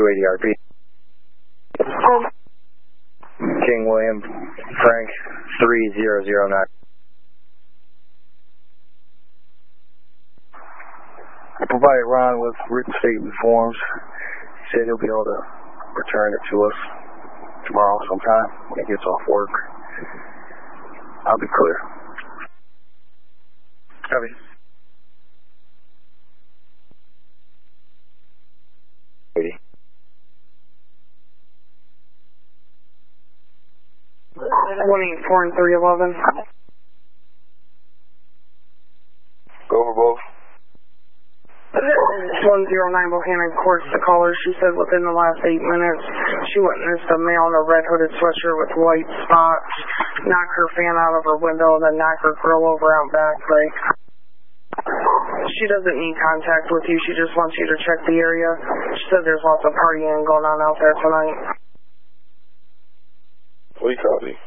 280 RP. King William Frank 3009. I provided Ron with written statement forms. He said he'll be able to return it to us tomorrow sometime when he gets off work. I'll be clear. Copy. One 84 and 311. Go over both. 109 Bohannon Courts, the caller. She said within the last 8 minutes she witnessed a male in a red hooded sweatshirt with white spots knock her fan out of her window and then knock her grill over out back. Like, she doesn't need contact with you. She just wants you to check the area. She said there's lots of partying going on out there tonight. We copy.